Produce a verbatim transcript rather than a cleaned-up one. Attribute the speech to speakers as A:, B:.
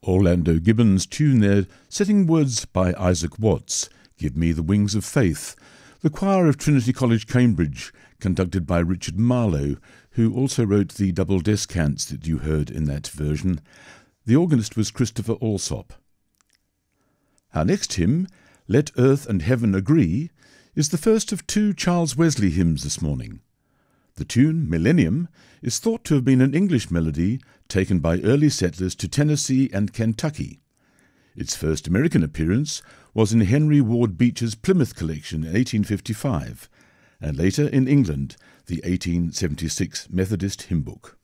A: Orlando Gibbons' tune there, setting words by Isaac Watts, Give Me the Wings of Faith. The choir of Trinity College, Cambridge, conducted by Richard Marlowe, who also wrote the double descants that you heard in that version. The organist was Christopher Alsop. Our next hymn, Let Earth and Heaven Agree, is the first of two Charles Wesley hymns this morning. The tune, Millennium, is thought to have been an English melody taken by early settlers to Tennessee and Kentucky. Its first American appearance was in Henry Ward Beecher's Plymouth collection in eighteen fifty-five, and later in England, the eighteen seventy-six Methodist Hymn Book.